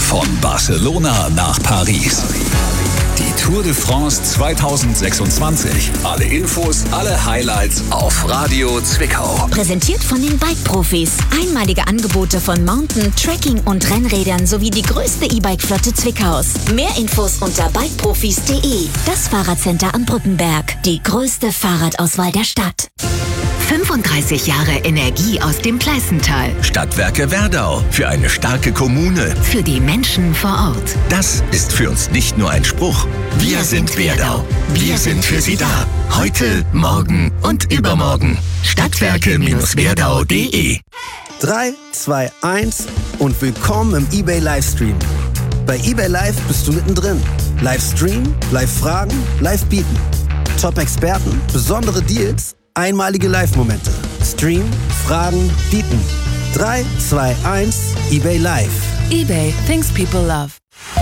Von Barcelona nach Paris. Die Tour de France 2026. Alle Infos, alle Highlights auf Radio Zwickau. Präsentiert von den Bike-Profis. Einmalige Angebote von Mountain-, Trekking- und Rennrädern sowie die größte E-Bike-Flotte Zwickaus. Mehr Infos unter bikeprofis.de. Das Fahrradcenter am Brückenberg. Die größte Fahrradauswahl der Stadt. 35 Jahre Energie aus dem Pleißental. Stadtwerke Werdau. Für eine starke Kommune. Für die Menschen vor Ort. Das ist für uns nicht nur ein Spruch. Wir sind Werdau. Wir sind für Sie da. Heute, morgen und übermorgen. Stadtwerke-werdau.de 3, 2, 1 und willkommen im eBay Livestream. Bei eBay Live bist du mittendrin. Livestream, Live-Fragen, Live-Bieten. Top-Experten, besondere Deals, einmalige Live-Momente. Stream, Fragen, Bieten. 3, 2, 1, eBay Live. eBay, things people love.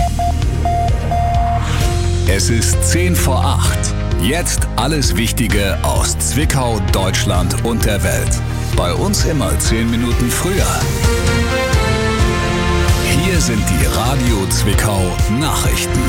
Es ist 10 vor 8. Jetzt alles Wichtige aus Zwickau, Deutschland und der Welt. Bei uns immer 10 Minuten früher. Hier sind die Radio Zwickau Nachrichten.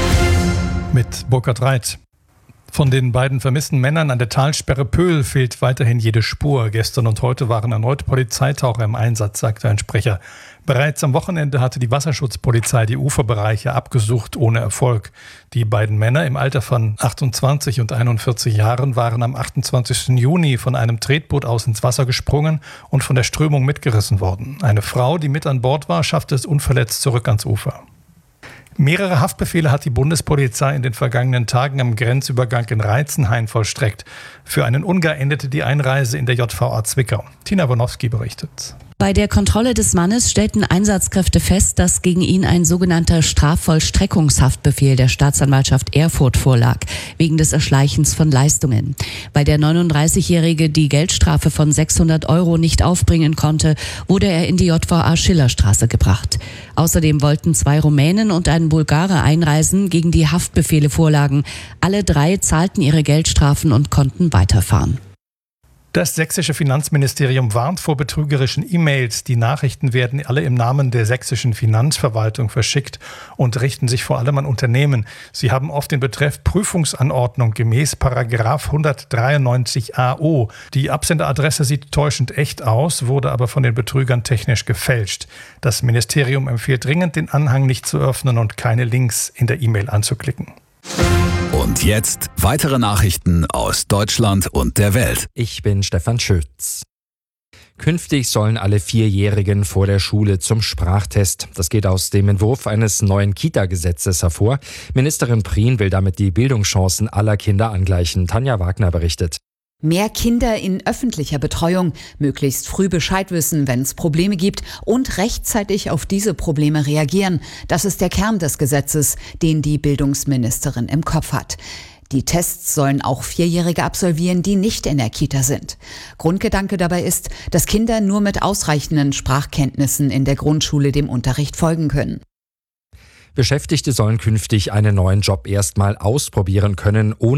Mit Burkhard Reit. Von den beiden vermissten Männern an der Talsperre Pöhl fehlt weiterhin jede Spur. Gestern und heute waren erneut Polizeitaucher im Einsatz, sagte ein Sprecher. Bereits am Wochenende hatte die Wasserschutzpolizei die Uferbereiche abgesucht, ohne Erfolg. Die beiden Männer im Alter von 28 und 41 Jahren waren am 28. Juni von einem Tretboot aus ins Wasser gesprungen und von der Strömung mitgerissen worden. Eine Frau, die mit an Bord war, schaffte es unverletzt zurück ans Ufer. Mehrere Haftbefehle hat die Bundespolizei in den vergangenen Tagen am Grenzübergang in Reitzenhain vollstreckt. Für einen Ungar endete die Einreise in der JVA Zwickau. Tina Bonowski berichtet. Bei der Kontrolle des Mannes stellten Einsatzkräfte fest, dass gegen ihn ein sogenannter Strafvollstreckungshaftbefehl der Staatsanwaltschaft Erfurt vorlag, wegen des Erschleichens von Leistungen. Weil der 39-Jährige die Geldstrafe von 600 € nicht aufbringen konnte, wurde er in die JVA Schillerstraße gebracht. Außerdem wollten 2 Rumänen und ein Bulgare einreisen, gegen die Haftbefehle vorlagen. Alle 3 zahlten ihre Geldstrafen und konnten weiterfahren. Das sächsische Finanzministerium warnt vor betrügerischen E-Mails. Die Nachrichten werden alle im Namen der sächsischen Finanzverwaltung verschickt und richten sich vor allem an Unternehmen. Sie haben oft den Betreff Prüfungsanordnung gemäß § 193 AO. Die Absenderadresse sieht täuschend echt aus, wurde aber von den Betrügern technisch gefälscht. Das Ministerium empfiehlt dringend, den Anhang nicht zu öffnen und keine Links in der E-Mail anzuklicken. Und jetzt weitere Nachrichten aus Deutschland und der Welt. Ich bin Stefan Schütz. Künftig sollen alle 4-Jährigen vor der Schule zum Sprachtest. Das geht aus dem Entwurf eines neuen Kita-Gesetzes hervor. Ministerin Prien will damit die Bildungschancen aller Kinder angleichen. Tanja Wagner berichtet. Mehr Kinder in öffentlicher Betreuung, möglichst früh Bescheid wissen, wenn es Probleme gibt und rechtzeitig auf diese Probleme reagieren. Das ist der Kern des Gesetzes, den die Bildungsministerin im Kopf hat. Die Tests sollen auch 4-Jährige absolvieren, die nicht in der Kita sind. Grundgedanke dabei ist, dass Kinder nur mit ausreichenden Sprachkenntnissen in der Grundschule dem Unterricht folgen können. Beschäftigte sollen künftig einen neuen Job erstmal ausprobieren können, ohne